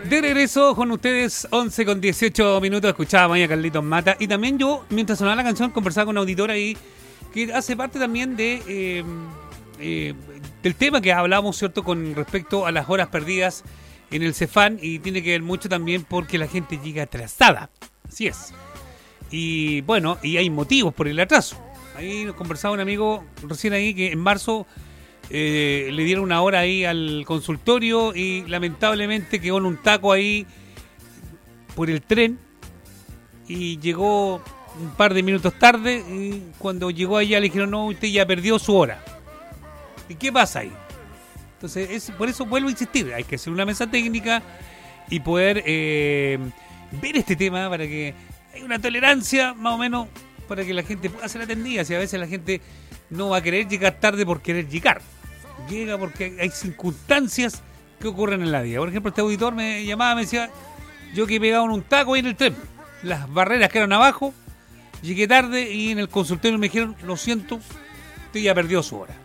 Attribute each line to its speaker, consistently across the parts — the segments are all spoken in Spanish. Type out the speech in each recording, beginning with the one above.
Speaker 1: De regreso con ustedes, 11 con 18 minutos, escuchábamos ahí a Carlitos Mata. Y también yo, mientras sonaba la canción, conversaba con una auditora ahí que hace parte también de del tema que hablamos, ¿cierto?, con respecto a las horas perdidas en el Cefam, y tiene que ver mucho también porque la gente llega atrasada. Así es. Y bueno, y hay motivos por el atraso. Ahí nos conversaba un amigo recién ahí que en marzo le dieron una hora ahí al consultorio y lamentablemente quedó en un taco ahí por el tren y llegó un par de minutos tarde, y cuando llegó allá le dijeron: no, usted ya perdió su hora. ¿Y qué pasa ahí? Entonces, por eso vuelvo a insistir, hay que hacer una mesa técnica y poder ver este tema para que hay una tolerancia más o menos para que la gente pueda ser atendida. Si a veces la gente no va a querer llegar tarde por querer llegar, llega porque hay circunstancias que ocurren en la vida. Por ejemplo, este auditor me llamaba, me decía: yo que he pegado en un taco ahí en el tren, las barreras quedaron abajo, llegué tarde y en el consultorio me dijeron: lo siento, usted ya perdió su hora.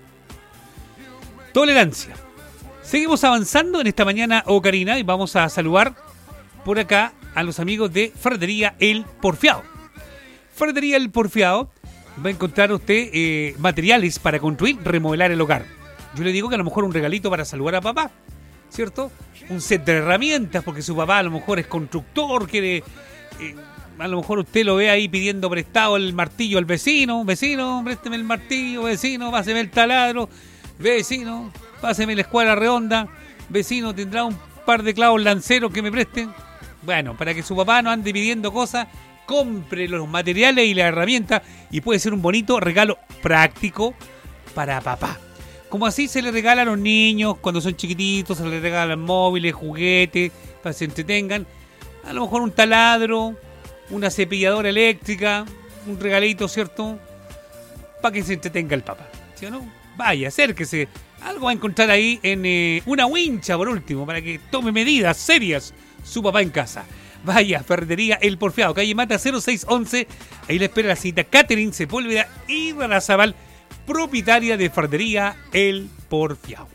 Speaker 1: Tolerancia. Seguimos avanzando en esta mañana, Karina, y vamos a saludar por acá a los amigos de Ferretería El Porfiado. Ferretería El Porfiado va a encontrar usted materiales para construir, remodelar el hogar. Yo le digo que a lo mejor un regalito para saludar a papá, ¿cierto? Un set de herramientas, porque su papá a lo mejor es constructor, quiere... a lo mejor usted lo ve ahí pidiendo prestado el martillo al vecino. Vecino, présteme el martillo. Vecino, páseme el taladro. Vecino, páseme la escuadra redonda. Vecino, ¿tendrá un par de clavos lanceros que me presten? Bueno, para que su papá no ande pidiendo cosas, compre los materiales y las herramientas y puede ser un bonito regalo práctico para papá. Como así se le regala a los niños cuando son chiquititos, se les regalan móviles, juguetes, para que se entretengan. A lo mejor un taladro, una cepilladora eléctrica, un regalito, ¿cierto? Para que se entretenga el papá, ¿sí o no? Vaya, acérquese. Algo va a encontrar ahí en una wincha, por último, para que tome medidas serias su papá en casa. Vaya, Ferretería El Porfiado, calle Mata 0611. Ahí le espera la señorita Catherine Sepúlveda y Razabal, propietaria de Ferretería El Porfiado.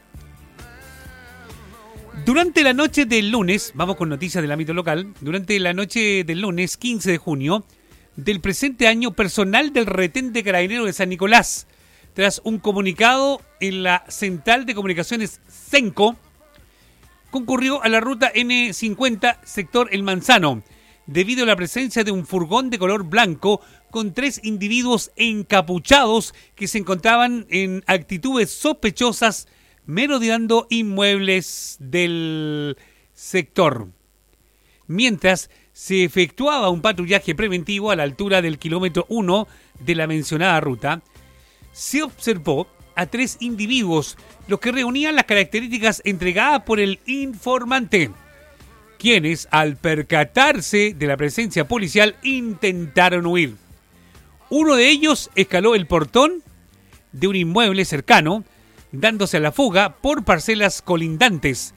Speaker 1: Durante la noche del lunes, vamos con noticias del ámbito local, durante la noche del lunes 15 de junio del presente año, personal del retén de Carabineros de San Nicolás, tras un comunicado en la Central de Comunicaciones CENCO, concurrió a la ruta N50, sector El Manzano, debido a la presencia de un furgón de color blanco con 3 individuos encapuchados que se encontraban en actitudes sospechosas merodeando inmuebles del sector. Mientras se efectuaba un patrullaje preventivo a la altura del kilómetro 1 de la mencionada ruta, se observó a 3 individuos, los que reunían las características entregadas por el informante, quienes, al percatarse de la presencia policial, intentaron huir. Uno de ellos escaló el portón de un inmueble cercano, dándose a la fuga por parcelas colindantes,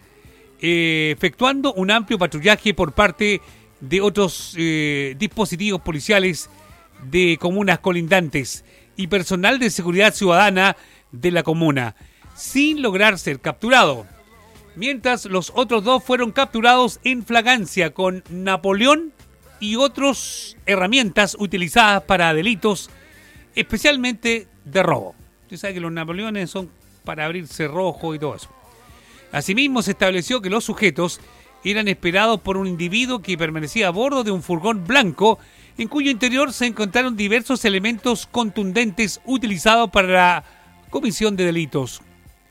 Speaker 1: efectuando un amplio patrullaje por parte de otros dispositivos policiales de comunas colindantes y personal de seguridad ciudadana de la comuna, sin lograr ser capturado. Mientras los otros 2 fueron capturados en flagrancia con Napoleón y otras herramientas utilizadas para delitos, especialmente de robo. Usted sabe que los Napoleones son para abrir cerrojo y todo eso. Asimismo, se estableció que los sujetos eran esperados por un individuo que permanecía a bordo de un furgón blanco, en cuyo interior se encontraron diversos elementos contundentes utilizados para la comisión de delitos.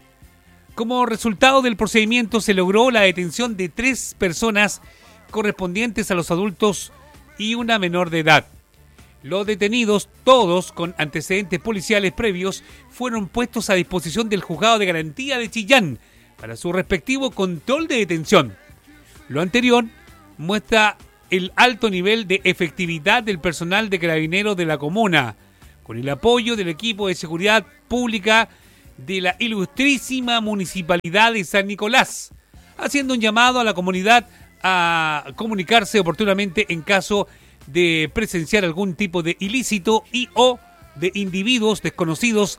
Speaker 1: Como resultado del procedimiento, se logró la detención de 3 personas correspondientes a los adultos y una menor de edad. Los detenidos, todos con antecedentes policiales previos, fueron puestos a disposición del Juzgado de Garantía de Chillán para su respectivo control de detención. Lo anterior muestra el alto nivel de efectividad del personal de Carabineros de la comuna, con el apoyo del equipo de seguridad pública de la ilustrísima Municipalidad de San Nicolás, haciendo un llamado a la comunidad a comunicarse oportunamente en caso de presenciar algún tipo de ilícito y o de individuos desconocidos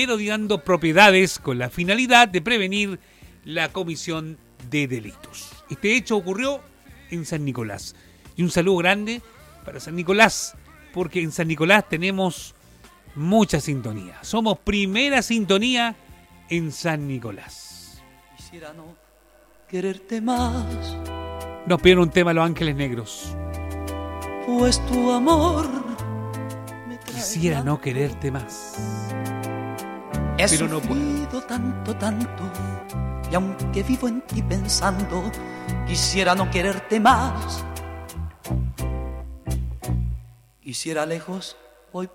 Speaker 1: merodeando propiedades con la finalidad de prevenir la comisión de delitos. Este hecho ocurrió en San Nicolás. Y un saludo grande para San Nicolás, porque en San Nicolás tenemos mucha sintonía. Somos primera sintonía en San Nicolás.
Speaker 2: Quisiera no quererte más.
Speaker 1: Nos pidieron un tema Los Ángeles Negros.
Speaker 2: Pues tu amor me trae.
Speaker 1: Quisiera no quererte más.
Speaker 2: He
Speaker 1: pero no
Speaker 2: sufrido tanto, y aunque vivo en ti pensando, quisiera no quererte más. Quisiera lejos